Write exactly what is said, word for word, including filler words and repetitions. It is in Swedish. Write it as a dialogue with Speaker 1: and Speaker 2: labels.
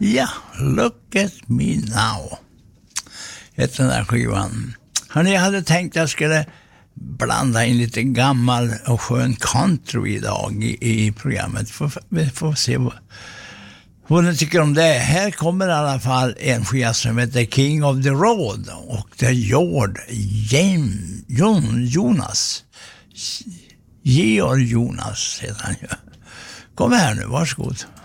Speaker 1: Ja, Look at me now. Ett den där skivan. Hörrni, jag hade tänkt att jag skulle blanda in lite gammal och skön country idag i, i programmet. Får, vi får se vad, vad ni tycker om det. Här kommer i alla fall en skiva som heter King of the Road. Och det är George James, Jon, Jonas. Georg Jonas heter han ju. Kom här nu, varsågod.